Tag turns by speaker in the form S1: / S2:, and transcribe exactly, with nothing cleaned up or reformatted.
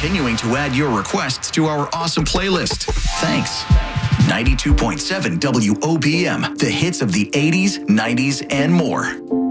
S1: continuing to add your requests to our awesome playlist. Thanks. ninety-two point seven W O B M, the hits of the eighties, nineties, and more.